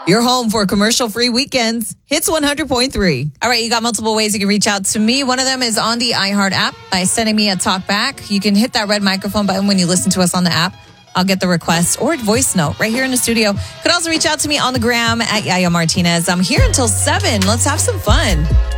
Your home for commercial-free weekends. Hits 100.3. All right, you got multiple ways you can reach out to me. One of them is on the iHeart app by sending me a talk back. You can hit that red microphone button when you listen to us on the app. I'll get the request or voice note right here in the studio. Could also reach out to me on the gram at Yaya Martinez. I'm here until 7. Let's have some fun.